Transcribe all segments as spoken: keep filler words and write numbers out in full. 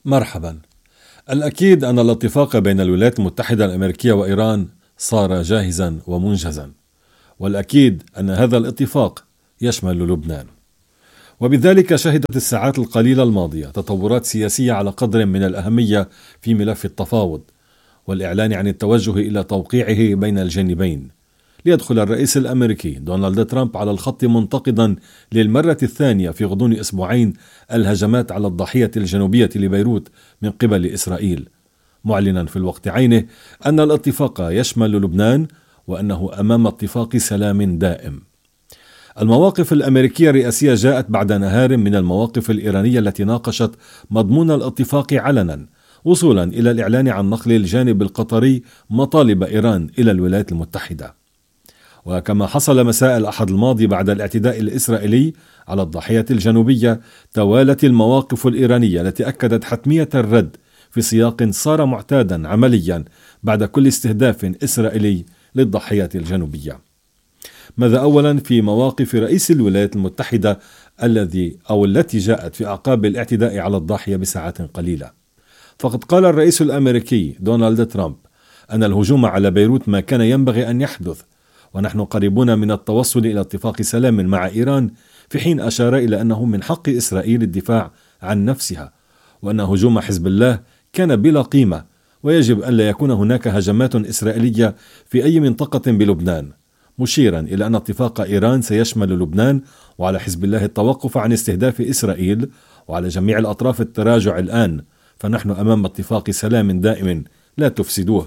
مرحبا. الأكيد أن الاتفاق بين الولايات المتحدة الأمريكية وإيران صار جاهزا ومنجزا، والأكيد أن هذا الاتفاق يشمل لبنان، وبذلك شهدت الساعات القليلة الماضية تطورات سياسية على قدر من الأهمية في ملف التفاوض والإعلان عن التوجه إلى توقيعه بين الجانبين، ليدخل الرئيس الأمريكي دونالد ترامب على الخط منتقدا للمرة الثانية في غضون أسبوعين الهجمات على الضاحية الجنوبية لبيروت من قبل إسرائيل، معلنا في الوقت عينه أن الاتفاق يشمل لبنان وأنه أمام اتفاق سلام دائم. المواقف الأمريكية الرئاسية جاءت بعد نهار من المواقف الإيرانية التي ناقشت مضمون الاتفاق علنا، وصولا إلى الإعلان عن نقل الجانب القطري مطالب إيران إلى الولايات المتحدة. وكما حصل مساء الأحد الماضي بعد الاعتداء الإسرائيلي على الضاحية الجنوبية، توالت المواقف الإيرانية التي أكدت حتمية الرد في سياق صار معتادا عمليا بعد كل استهداف إسرائيلي للضاحية الجنوبية. ماذا أولا في مواقف رئيس الولايات المتحدة الذي أو التي جاءت في أعقاب الاعتداء على الضاحية بساعات قليلة، فقد قال الرئيس الأمريكي دونالد ترامب أن الهجوم على بيروت ما كان ينبغي أن يحدث، ونحن قريبون من التوصل إلى اتفاق سلام مع إيران، في حين أشار إلى أنه من حق إسرائيل الدفاع عن نفسها، وأن هجوم حزب الله كان بلا قيمة، ويجب أن لا يكون هناك هجمات إسرائيلية في أي منطقة بلبنان، مشيرا إلى أن اتفاق إيران سيشمل لبنان، وعلى حزب الله التوقف عن استهداف إسرائيل، وعلى جميع الأطراف التراجع الآن، فنحن أمام اتفاق سلام دائم لا تفسدوه.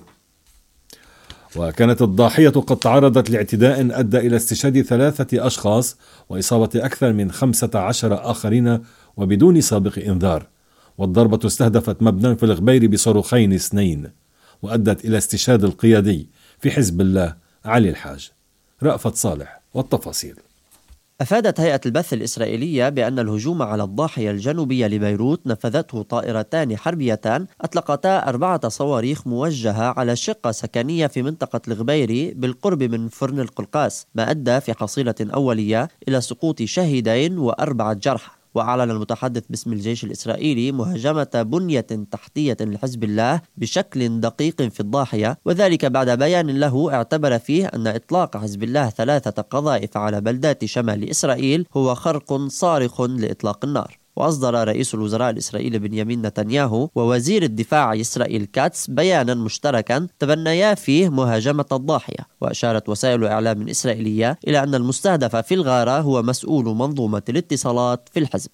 وكانت الضاحية قد تعرضت لاعتداء أدى إلى استشهاد ثلاثة أشخاص وإصابة أكثر من خمسة عشر آخرين وبدون سابق إنذار، والضربة استهدفت مبنى في الغبير بصاروخين اثنين، وأدت إلى استشهاد القيادي في حزب الله علي الحاج. رأفت صالح والتفاصيل. أفادت هيئة البث الإسرائيلية بأن الهجوم على الضاحية الجنوبية لبيروت نفذته طائرتان حربيتان أطلقتا أربعة صواريخ موجهة على شقة سكنية في منطقة الغبيري بالقرب من فرن القلقاس، ما أدى في حصيلة أولية إلى سقوط شهيدين وأربعة جرحى. وأعلن المتحدث باسم الجيش الإسرائيلي مهاجمة بنية تحتية لحزب الله بشكل دقيق في الضاحية، وذلك بعد بيان له اعتبر فيه أن إطلاق حزب الله ثلاثة قذائف على بلدات شمال إسرائيل هو خرق صارخ لإطلاق النار. وأصدر رئيس الوزراء الإسرائيلي بنيامين نتنياهو ووزير الدفاع إسرائيل كاتس بيانا مشتركا تبنيا فيه مهاجمة الضاحية، وأشارت وسائل إعلام إسرائيلية إلى أن المستهدف في الغارة هو مسؤول منظومة الاتصالات في الحزب.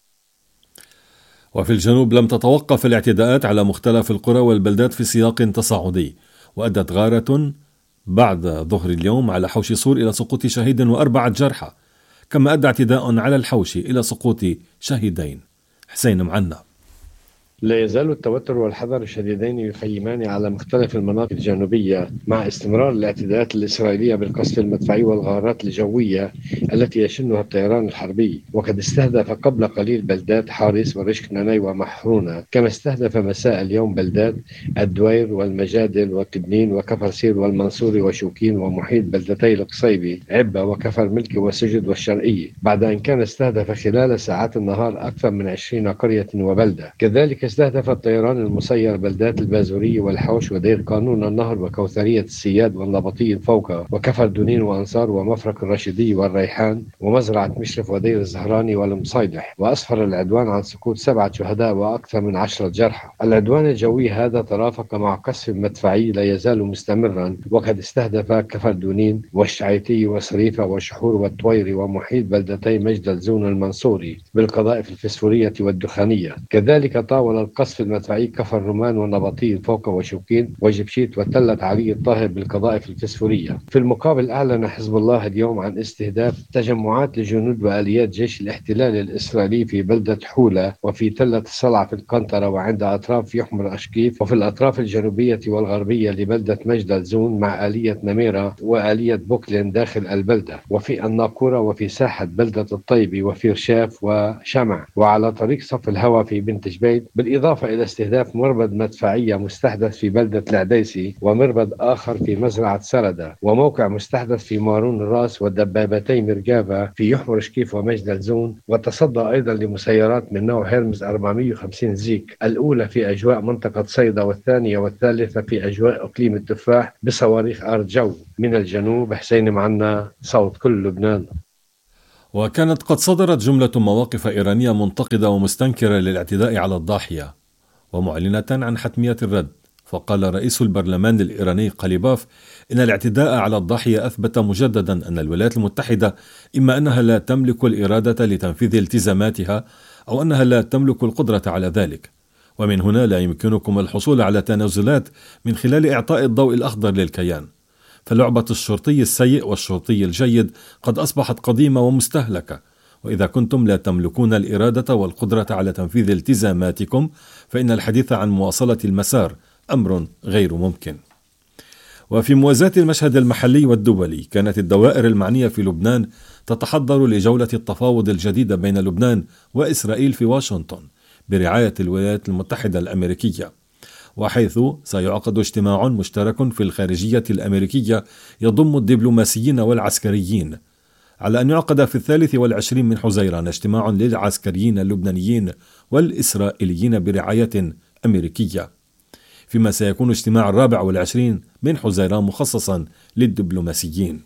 وفي الجنوب لم تتوقف الاعتداءات على مختلف القرى والبلدات في سياق تصاعدي، وأدت غارة بعد ظهر اليوم على حوش صور إلى سقوط شهيد وأربعة جرحى، كما أدى اعتداء على الحوش إلى سقوط شهيدين. حسين معنا. لا يزال التوتر والحذر الشديدين يخيمان على مختلف المناطق الجنوبية مع استمرار الاعتداءات الإسرائيلية بالقصف المدفعي والغارات الجوية التي يشنها الطيران الحربي، وقد استهدف قبل قليل بلدات حارس ورشك ناني ومحرونة، كما استهدف مساء اليوم بلدات الدوير والمجادل وكبنين وكفر سير والمنصوري وشوكين ومحيط بلدتي القصيبي عبة وكفر ملكي وسجد والشرقية، بعد أن كان استهدف خلال ساعات النهار أكثر من عشرين قرية وبلدة. كذلك استهدف الطيران المسير بلدات البازورية والحوش ودير قانون النهر وكوثرية السياد والنبطي الفوقة وكفر دونين وأنصار ومفرق الرشيدي والريحان ومزرعة مشرف ودير الزهراني والمصيدح. وأسفر العدوان عن سقوط سبعة شهداء وأكثر من عشرة جرحى. العدوان الجوي هذا ترافق مع قصف مدفعي لا يزال مستمرا، وقد استهدف كفر دونين والشعيتي وصريفة وشحور والطويري ومحيط بلدتي مجد الزون المنصوري بالقذائف الفسفورية والدخانية. كذلك طاول القصف المدفعي كفر رومان والنبطي الفوقة وشوكين وجبشيت وتلة علي الطاهر بالقذائف الفسفورية. في المقابل أعلن حزب الله اليوم عن استهداف تجمعات لجنود وآليات جيش الاحتلال الإسرائيلي في بلدة حولة وفي تلة الصلعة في القنطرة وعند أطراف يحمر أشكيف، وفي الأطراف الجنوبية والغربية لبلدة مجد الزون مع آلية نميرة وآلية بوكلين داخل البلدة، وفي الناقورة وفي ساحة بلدة الطيبي وفي رشاف وشمع، وعلى طريق صف الهوى في بنت جبيل بالإضافة إلى استهداف مربد مدفعية مستحدث في بلدة العديسي ومربد آخر في مزرعة سردة وموقع مستحدث في مارون الراس ودبابتي مرقابة في يحمر شكيف ومجد الزون. وتصدى أيضا لمسيرات من نوع هيرمز أربعمئة وخمسين زيك، الأولى في أجواء منطقة صيدا والثانية والثالثة في أجواء إقليم التفاح بصواريخ أرض جو. من الجنوب حسين معنا، صوت كل لبنان. وكانت قد صدرت جملة مواقف إيرانية منتقدة ومستنكرة للاعتداء على الضاحية ومعلنة عن حتمية الرد. فقال رئيس البرلمان الإيراني قليباف إن الاعتداء على الضاحية أثبت مجددا أن الولايات المتحدة إما أنها لا تملك الإرادة لتنفيذ التزاماتها أو أنها لا تملك القدرة على ذلك، ومن هنا لا يمكنكم الحصول على تنازلات من خلال إعطاء الضوء الأخضر للكيان. فلعبة الشرطي السيء والشرطي الجيد قد أصبحت قديمة ومستهلكة، وإذا كنتم لا تملكون الإرادة والقدرة على تنفيذ التزاماتكم فإن الحديث عن مواصلة المسار أمر غير ممكن. وفي موازاة المشهد المحلي والدولي، كانت الدوائر المعنية في لبنان تتحضر لجولة التفاوض الجديدة بين لبنان وإسرائيل في واشنطن برعاية الولايات المتحدة الأمريكية، وحيث سيعقد اجتماع مشترك في الخارجية الأمريكية يضم الدبلوماسيين والعسكريين، على أن يعقد في الثالث والعشرين من حزيران اجتماع للعسكريين اللبنانيين والإسرائيليين برعاية أمريكية، فيما سيكون اجتماع الرابع والعشرين من حزيران مخصصا للدبلوماسيين.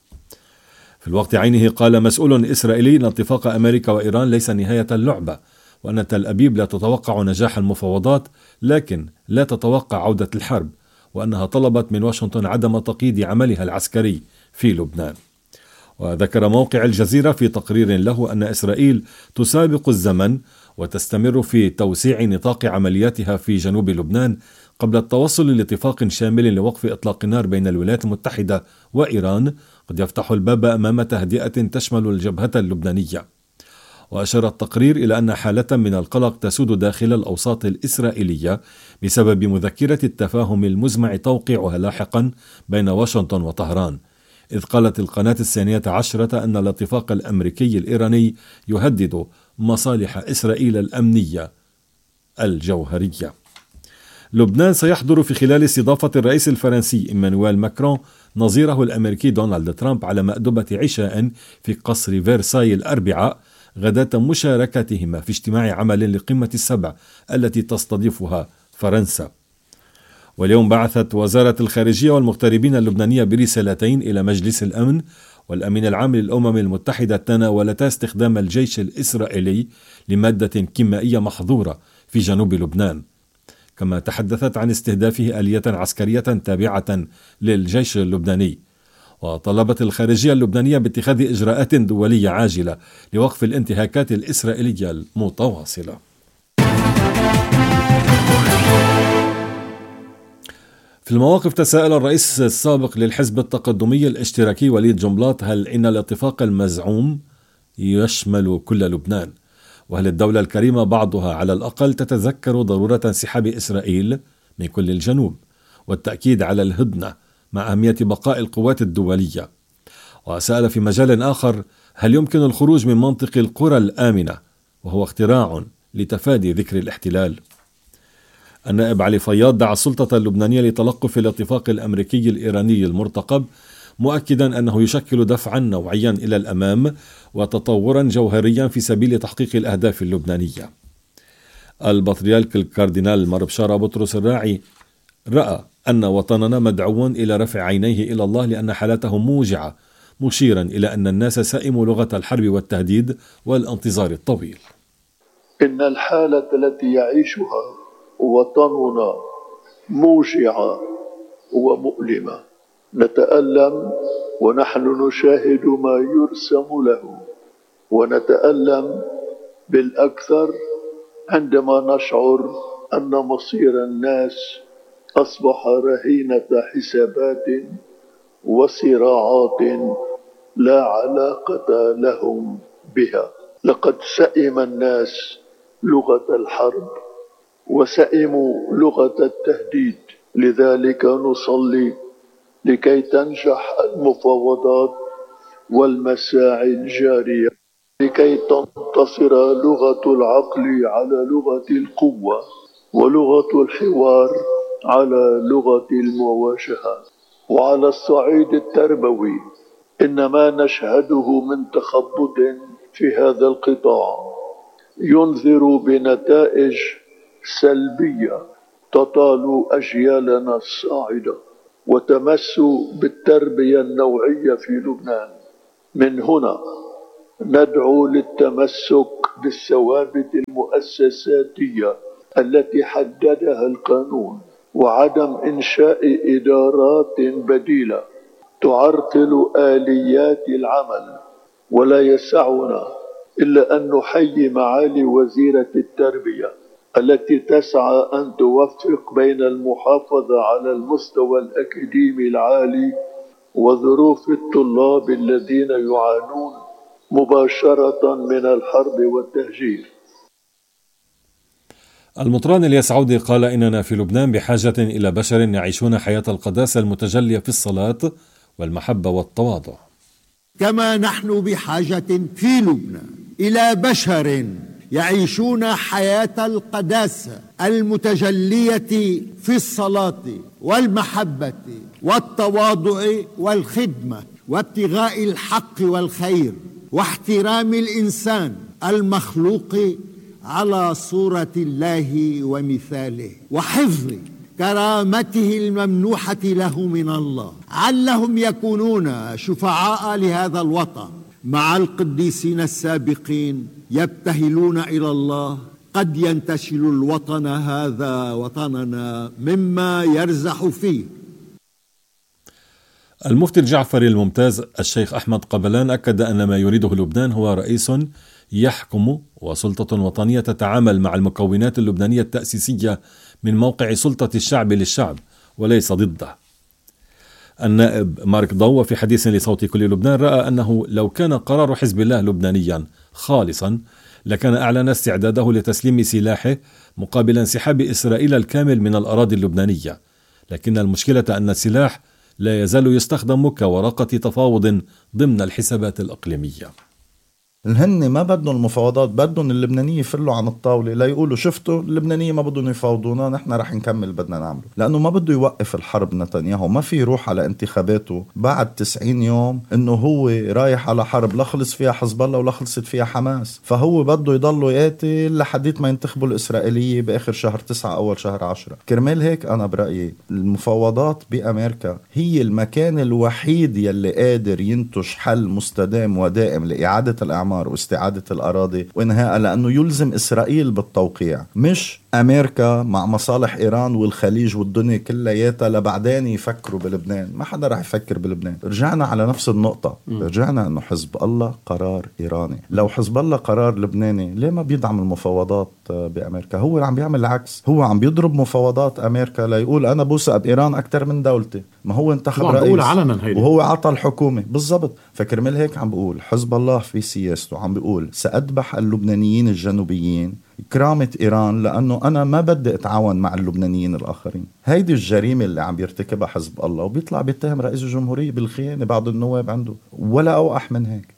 في الوقت عينه قال مسؤول إسرائيلي أن اتفاق أمريكا وإيران ليس نهاية اللعبة، وأن تل أبيب لا تتوقع نجاح المفاوضات لكن لا تتوقع عودة الحرب، وأنها طلبت من واشنطن عدم تقييد عملها العسكري في لبنان. وذكر موقع الجزيرة في تقرير له أن إسرائيل تسابق الزمن وتستمر في توسيع نطاق عملياتها في جنوب لبنان قبل التوصل لاتفاق شامل لوقف إطلاق النار بين الولايات المتحدة وإيران قد يفتح الباب أمام تهدئة تشمل الجبهة اللبنانية. وأشار التقرير إلى أن حالة من القلق تسود داخل الأوساط الإسرائيلية بسبب مذكرة التفاهم المزمع توقيعها لاحقا بين واشنطن وطهران، إذ قالت القناة الثانية عشرة أن الاتفاق الأمريكي الإيراني يهدد مصالح إسرائيل الأمنية الجوهرية. لبنان سيحضر في خلال استضافة الرئيس الفرنسي إيمانويل ماكرون نظيره الأمريكي دونالد ترامب على مأدبة عشاء في قصر فيرساي الأربعاء غداة مشاركتهما في اجتماع عمل لقمة السبع التي تستضيفها فرنسا. واليوم بعثت وزارة الخارجية والمغتربين اللبنانية برسالتين إلى مجلس الأمن والأمين العام للأمم المتحدة تناولتا استخدام الجيش الإسرائيلي لمادة كيميائية محظورة في جنوب لبنان، كما تحدثت عن استهدافه آلية عسكرية تابعة للجيش اللبناني. وطلبت الخارجية اللبنانية باتخاذ إجراءات دولية عاجلة لوقف الانتهاكات الإسرائيلية المتواصلة. في المواقف، تساءل الرئيس السابق للحزب التقدمي الاشتراكي وليد جنبلاط هل إن الاتفاق المزعوم يشمل كل لبنان؟ وهل الدولة الكريمة بعضها على الأقل تتذكر ضرورة انسحاب إسرائيل من كل الجنوب والتأكيد على الهدنة مع أهمية بقاء القوات الدولية؟ وسأل في مجال آخر هل يمكن الخروج من منطق القرى الآمنة وهو اختراع لتفادي ذكر الاحتلال؟ النائب علي فياض دعا السلطة اللبنانية لتلقف الاتفاق الأمريكي الإيراني المرتقب، مؤكدا أنه يشكل دفعا نوعيا إلى الأمام وتطورا جوهريا في سبيل تحقيق الأهداف اللبنانية. البطريرك الكاردينال مار بشارة بطرس الراعي رأى أن وطننا مدعو إلى رفع عينيه إلى الله لأن حالته موجعة، مشيرا إلى أن الناس سئموا لغة الحرب والتهديد والانتظار الطويل. إن الحالة التي يعيشها وطننا موجعة ومؤلمة، نتألم ونحن نشاهد ما يرسم له، ونتألم بالأكثر عندما نشعر أن مصير الناس أصبح رهينة حسابات وصراعات لا علاقة لهم بها. لقد سئم الناس لغة الحرب وسئموا لغة التهديد، لذلك نصلي لكي تنجح المفاوضات والمساعي الجارية لكي تنتصر لغة العقل على لغة القوة، ولغة الحوار على لغة المواجهة. وعلى الصعيد التربوي إن ما نشهده من تخبط في هذا القطاع ينذر بنتائج سلبية تطال أجيالنا الصاعدة وتمس بالتربية النوعية في لبنان. من هنا ندعو للتمسك بالثوابت المؤسساتية التي حددها القانون، وعدم إنشاء إدارات بديلة تعرقل آليات العمل. ولا يسعنا إلا أن نحيي معالي وزيرة التربية التي تسعى أن توفق بين المحافظة على المستوى الأكاديمي العالي وظروف الطلاب الذين يعانون مباشرة من الحرب والتهجير. المطران الياس عودي قال: إننا في لبنان بحاجة إلى بشر يعيشون حياة القداسة المتجلية في الصلاة والمحبة والتواضع. كما نحن بحاجة في لبنان إلى بشر يعيشون حياة القداسة المتجلية في الصلاة والمحبة والتواضع والخدمة وابتغاء الحق والخير واحترام الإنسان المخلوق على صورة الله ومثاله، وحفظ كرامته الممنوحة له من الله، علهم يكونون شفعاء لهذا الوطن مع القديسين السابقين يبتهلون إلى الله. قد ينتشل الوطن هذا وطننا مما يرزح فيه. المفتي الجعفري الممتاز الشيخ أحمد قبلان أكد أن ما يريده لبنان هو رئيس يحكم وسلطة وطنية تتعامل مع المكونات اللبنانية التأسيسية من موقع سلطة الشعب للشعب وليس ضده. النائب مارك ضو في حديث لصوت كل لبنان رأى أنه لو كان قرار حزب الله لبنانيا خالصا لكان أعلن استعداده لتسليم سلاحه مقابل انسحاب إسرائيل الكامل من الأراضي اللبنانية، لكن المشكلة أن السلاح لا يزال يستخدم كورقة تفاوض ضمن الحسابات الإقليمية. الهن ما بدهم المفاوضات، بدهم اللبنانية يفلوا عن الطاولة لا يقولوا شفتوا اللبنانية ما بدهم يفاوضونا، نحن رح نكمل بدنا نعمله، لأنه ما بده يوقف الحرب. نتنياهو ما في يروح على انتخاباته بعد تسعين يوم إنه هو رايح على حرب لا خلص فيها حزب الله ولا خلصت فيها حماس، فهو بده يضله يقاتل لحديت ما ينتخبوا الإسرائيلية بآخر شهر تسعة أول شهر عشرة. كرمال هيك أنا برأيي المفاوضات بأمريكا هي المكان الوحيد يلي قادر ينتج حل مستدام ودائم لإعادة الأعمار واستعادة الأراضي وإنهاء، لأنه يلزم إسرائيل بالتوقيع، مش أمريكا مع مصالح إيران والخليج والدنيا كلياتها لبعدين يفكروا بلبنان. ما حدا رح يفكر بلبنان. رجعنا على نفس النقطة، رجعنا أنه حزب الله قرار إيراني. لو حزب الله قرار لبناني ليه ما بيدعم المفاوضات بأمريكا؟ هو عم بيعمل العكس، هو عم بيضرب مفاوضات أمريكا ليقول أنا بوثق بإيران أكتر من دولتي. ما هو انتخب رئيس وهو عطى الحكومة بالضبط. فكرمال هيك عم بقول حزب الله في سياسته عم بيقول سأذبح اللبنانيين الجنوبيين كرامة إيران لأنه أنا ما بدي أتعاون مع اللبنانيين الآخرين. هيدي الجريمة اللي عم بيرتكبها حزب الله، وبيطلع بيتهم رئيس الجمهورية بالخيانة بعض النواب عنده، ولا أوقح من هيك.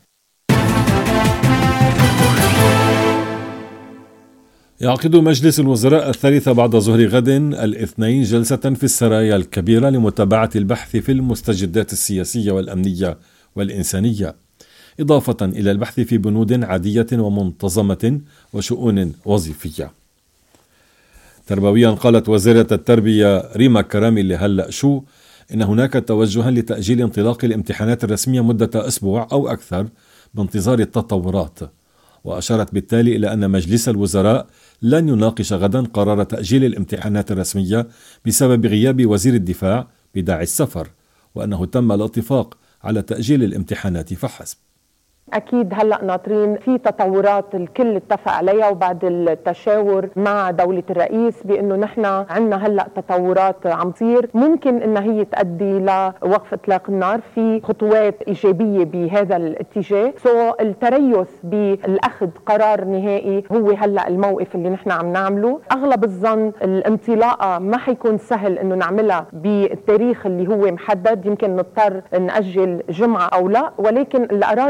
يعقد مجلس الوزراء الثالث بعد ظهر غد الاثنين جلسة في السرايا الكبيرة لمتابعة البحث في المستجدات السياسية والأمنية والإنسانية، إضافة إلى البحث في بنود عادية ومنتظمة وشؤون وظيفية. تربويا قالت وزيرة التربية ريما كرامي لهلأ شو إن هناك توجها لتأجيل انطلاق الامتحانات الرسمية مدة أسبوع أو أكثر بانتظار التطورات، وأشارت بالتالي إلى أن مجلس الوزراء لن يناقش غدا قرار تأجيل الامتحانات الرسمية بسبب غياب وزير الدفاع بداعي السفر، وأنه تم الاتفاق على تأجيل الامتحانات فحسب. أكيد هلأ ناطرين في تطورات الكل اتفق عليها، وبعد التشاور مع دولة الرئيس بأنه نحن عنا هلأ تطورات عم تصير ممكن أنها هي تؤدي لوقف إطلاق النار، في خطوات إيجابية بهذا الاتجاه. سو التريث بالأخذ قرار نهائي هو هلأ الموقف اللي نحن عم نعمله. أغلب الظن الانطلاقة ما حيكون سهل أنه نعملها بالتاريخ اللي هو محدد، يمكن نضطر نأجل جمعة أو لا، ولكن القرار النهائي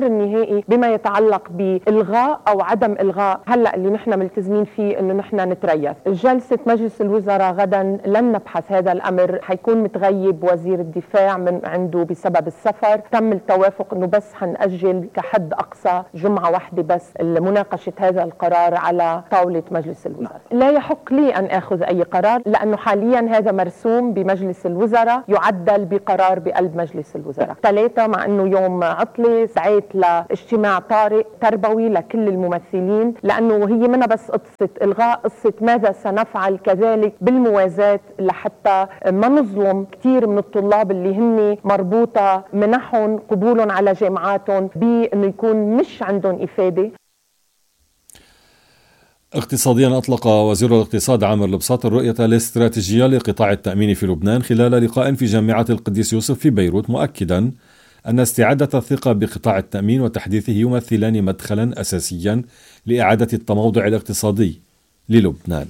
النهائي بما يتعلق بإلغاء أو عدم إلغاء هلأ اللي نحن ملتزمين فيه إنه نحن نتريث. جلسة مجلس الوزراء غدا لن نبحث هذا الأمر، حيكون متغيب وزير الدفاع من عنده بسبب السفر. تم التوافق إنه بس حنأجل كحد أقصى جمعة واحدة بس مناقشة هذا القرار على طاولة مجلس الوزراء. لا يحق لي أن أخذ أي قرار لأنه حاليا هذا مرسوم بمجلس الوزراء، يعدل بقرار بقلب مجلس الوزراء. ثلاثة، مع أنه يوم عطلة سعيت لاجتماع طارئ تربوي لكل الممثلين، لأنه هي منا بس قصة إلغاء، قصة ماذا سنفعل كذلك بالموازاة لحتى ما نظلم كثير من الطلاب اللي هن مربوطة منحهم قبولهم على جامعاتهم بأنه يكون مش عندهم إفادة. اقتصاديا، أطلق وزير الاقتصاد عامر البساط الرؤية الاستراتيجية لقطاع التأمين في لبنان خلال لقاء في جامعة القديس يوسف في بيروت، مؤكدا أن استعادة الثقة بقطاع التأمين وتحديثه يمثلان مدخلا أساسيا لإعادة التموضع الاقتصادي للبنان.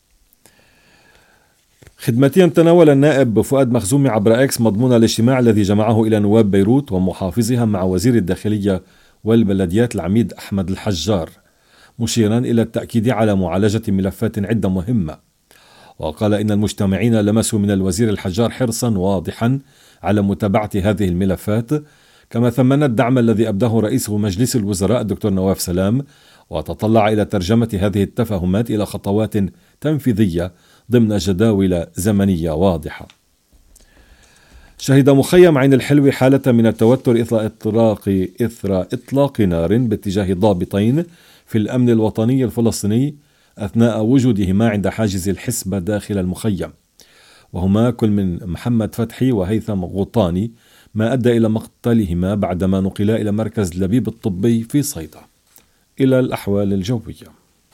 خدمتيا، تناول النائب فؤاد مخزومي عبر اكس مضمون الاجتماع الذي جمعه إلى نواب بيروت ومحافظها مع وزير الداخلية والبلديات العميد أحمد الحجار، مشيرا إلى التأكيد على معالجة ملفات عدة مهمة. وقال إن المجتمعين لمسوا من الوزير الحجار حرصا واضحا على متابعة هذه الملفات، كما ثمن الدعم الذي أبداه رئيس مجلس الوزراء الدكتور نواف سلام، وتطلع إلى ترجمة هذه التفاهمات إلى خطوات تنفيذية ضمن جداول زمنية واضحة. شهد مخيم عين الحلو حالة من التوتر إثر إطلاق إثر إطلاق نار باتجاه ضابطين في الأمن الوطني الفلسطيني أثناء وجودهما عند حاجز الحسبة داخل المخيم، وهما كل من محمد فتحي وهيثم غطاني، ما أدى إلى مقتلهما بعدما نقلا إلى مركز لبيب الطبي في صيدا. إلى الأحوال الجوية.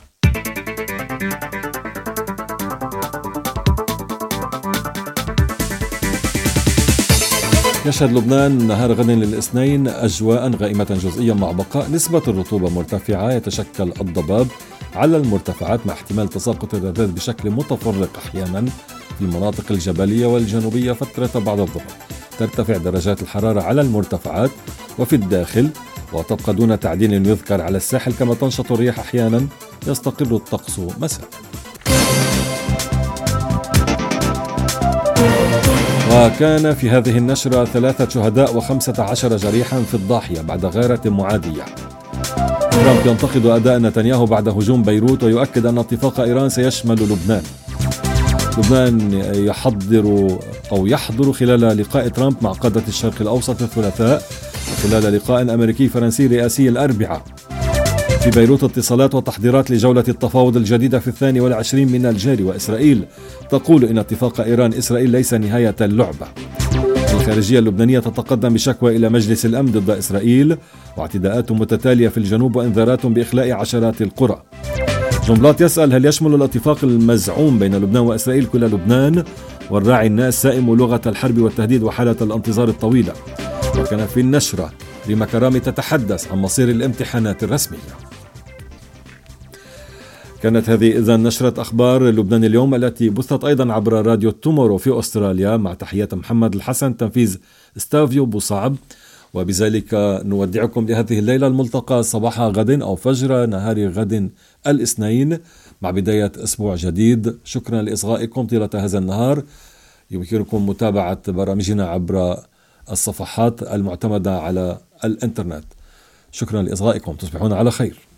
يشهد لبنان نهار غد للاثنين أجواء غائمة جزئيا مع بقاء نسبة الرطوبة مرتفعة، يتشكل الضباب على المرتفعات مع احتمال تساقط الرذاذ بشكل متفرق أحيانا في المناطق الجبلية والجنوبية فترة بعد الظهر. ترتفع درجات الحرارة على المرتفعات وفي الداخل، وتبقى دون تعديل يذكر على الساحل، كما تنشط الرياح أحيانا، يستقر الطقس مساء. وكان في هذه النشرة ثلاثة شهداء وخمسة عشر جريحا في الضاحية بعد غارة معادية. ترامب ينتقد أداء نتنياهو بعد هجوم بيروت ويؤكد أن اتفاق إيران سيشمل لبنان. لبنان يحضر أو يحضر خلال لقاء ترامب مع قادة الشرق الأوسط الثلاثاء خلال لقاء أمريكي فرنسي رئاسي الأربعاء. في بيروت اتصالات وتحضيرات لجولة التفاوض الجديدة في الثاني والعشرين من الجاري، وإسرائيل تقول إن اتفاق إيران إسرائيل ليس نهاية اللعبة. الخارجية اللبنانية تتقدم بشكوى إلى مجلس الأمن ضد إسرائيل واعتداءات متتالية في الجنوب وإنذارات بإخلاء عشرات القرى. جنبلاط يسأل: هل يشمل الاتفاق المزعوم بين لبنان وإسرائيل كل لبنان؟ والراعي الناس سائم لغة الحرب والتهديد وحالة الانتظار الطويلة. وكان في النشرة ريما كرامي تتحدث عن مصير الامتحانات الرسمية. كانت هذه إذن نشرة أخبار لبنان اليوم التي بثت أيضا عبر راديو تومورو في أستراليا، مع تحيات محمد الحسن، تنفيذ ستافيو بوصعب. وبذلك نودعكم لهذه الليلة الملتقى صباح غد أو فجر نهار غد الاثنين مع بداية أسبوع جديد. شكرا لإصغائكم طيلة هذا النهار. يمكنكم متابعة برامجنا عبر الصفحات المعتمدة على الإنترنت. شكرا لإصغائكم، تصبحون على خير.